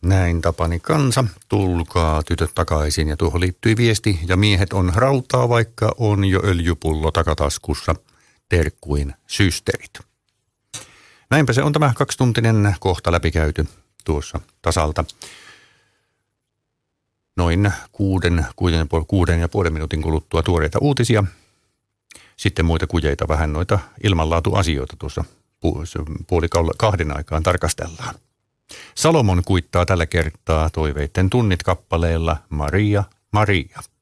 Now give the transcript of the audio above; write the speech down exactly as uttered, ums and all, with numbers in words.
Näin Tapani kansa, tulkaa tytöt takaisin. Ja tuohon liittyi viesti, ja miehet on rautaa, vaikka on jo öljypullo takataskussa, terkkuin systerit. Näinpä se on tämä kaksituntinen kohta läpikäyty tuossa tasalta. Noin kuuden, kuuden, kuuden ja puolen minuutin kuluttua tuoreita uutisia. Sitten muita kujeita, vähän noita ilmanlaatuasioita tuossa puoli kahden aikaan tarkastellaan. Salomon kuittaa tällä kertaa toiveitten tunnit kappaleella Maria, Maria.